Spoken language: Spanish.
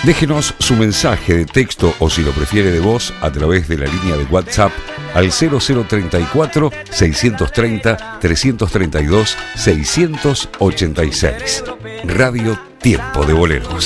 Déjenos su mensaje de texto o, si lo prefiere, de voz a través de la línea de WhatsApp al 0034 630 332 686. Radio Tiempo de Boleros.